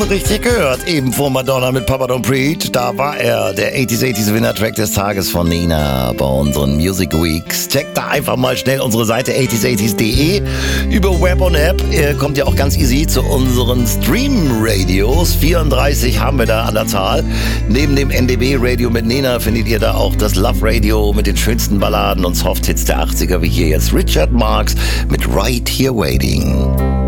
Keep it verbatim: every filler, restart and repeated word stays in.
richtig gehört. Eben vor Madonna mit Papa Don't Preach. Da war er, der achtziger achtziger Winner-Track des Tages von Nena bei unseren Music Weeks. Checkt da einfach mal schnell unsere Seite achtziger achtziger punkt de. Über Web und App äh, kommt ihr auch ganz easy zu unseren Stream-Radios. vierunddreißig haben wir da an der Zahl. Neben dem N D B-Radio mit Nena findet ihr da auch das Love Radio mit den schönsten Balladen und Soft-Hits der achtziger, wie hier jetzt Richard Marx mit Right Here Waiting.